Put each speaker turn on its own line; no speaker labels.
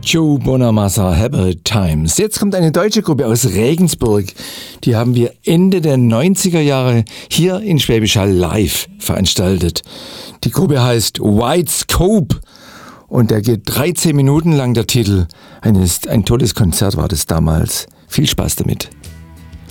Joe Bonamassa, Habit Times. Jetzt kommt eine deutsche Gruppe aus Regensburg. Die haben wir Ende der 90er Jahre hier in Schwäbisch Hall live veranstaltet. Die Gruppe heißt White Scope und der geht 13 Minuten lang, der Titel. Ein tolles Konzert war das damals. Viel Spaß damit.